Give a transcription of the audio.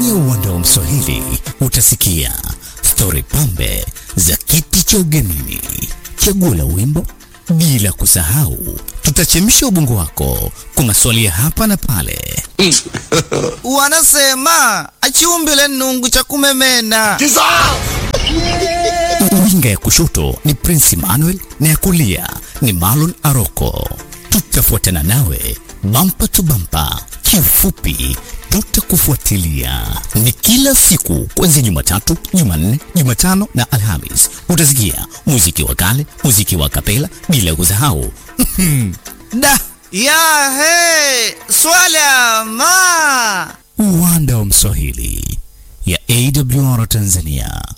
Ndani ya uwanda wa Mswahili utasikia stori pambe za kiti cha ugenini, chaguo la wimbo, bila kusahau tutachemsha ubongo wako kwa maswali ya hapa na pale. Wanasema achiumbile nungu cha kumemena. Winga ya kushoto ni Prince Emmanuel na ya kulia ni Marlon Aroko. Tutafuatana nawe bumper to bumper. Kifupi, tutakufuatilia. Ni kila siku kuanzia Jumatatu, Jumanne, Jumatano na Alhamis. Utasikia muziki wa kale, muziki wa kapela, bila kusahau Da ya he swala ma uwanda wa Mswahili ya AWR Tanzania.